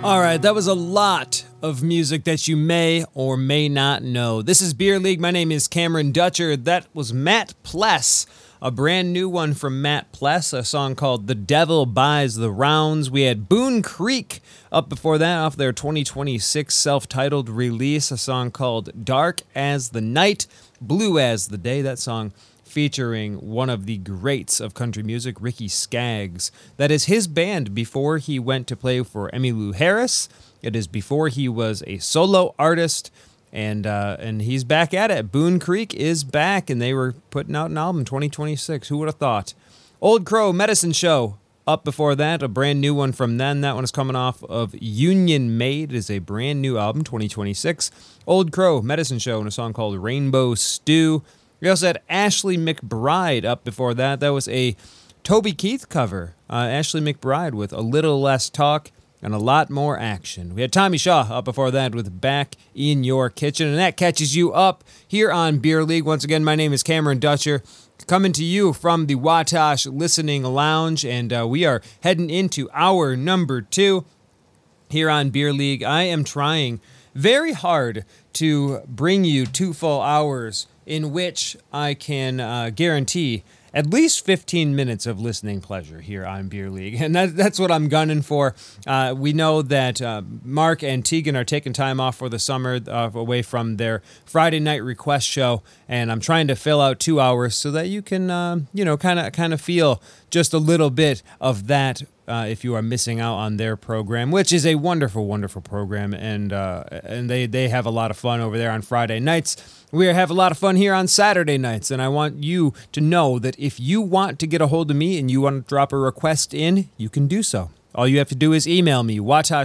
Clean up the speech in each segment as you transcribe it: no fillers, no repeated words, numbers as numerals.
All right, that was a lot of music that you may or may not know. This is Beer League. My name is Cameron Dutcher. That was Matt Pless, a brand new one from Matt Pless, a song called The Devil Buys the Rounds. We had Boone Creek up before that off their 2026 self-titled release, a song called Dark as the Night, Blue as the Day. That song featuring one of the greats of country music, Ricky Skaggs. That is his band before he went to play for Emmylou Harris. It is before he was a solo artist, and he's back at it. Boone Creek is back, and they were putting out an album 2026. Who would have thought? Old Crow Medicine Show up before that, a brand new one from them. That one is coming off of Union Made. It is a brand new album, 2026. Old Crow Medicine Show and a song called Rainbow Stew. We also had Ashley McBryde up before that. That was a Toby Keith cover. Ashley McBryde with A Little Less Talk and a lot more action. We had Tommy Shaw up before that with Back in Your Kitchen. And that catches you up here on Beer League. Once again, my name is Cameron Dutcher, coming to you from the Watosh Listening Lounge. And we are heading into hour number 2 here on Beer League. I am trying very hard to bring you 2 full hours in which I can guarantee at least 15 minutes of listening pleasure here on Beer League. And that's what I'm gunning for. We know that Mark and Tegan are taking time off for the summer away from their Friday night request show. And I'm trying to fill out 2 hours so that you can, kind of feel just a little bit of that if you are missing out on their program, which is a wonderful, wonderful program. And they have a lot of fun over there on Friday nights. We have a lot of fun here on Saturday nights, and I want you to know that if you want to get a hold of me and you want to drop a request in, you can do so. All you have to do is email me,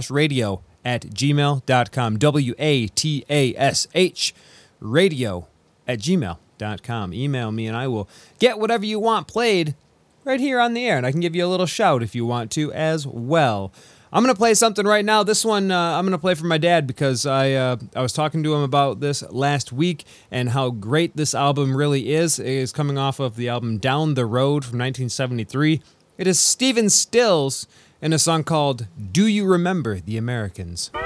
watashradio@gmail.com, WATASH radio@gmail.com. Email me, and I will get whatever you want played right here on the air, and I can give you a little shout if you want to as well. I'm going to play something right now. This one I'm going to play for my dad because I was talking to him about this last week and how great this album really is. It is coming off of the album Down the Road from 1973. It is Stephen Stills in a song called Do You Remember the Americans?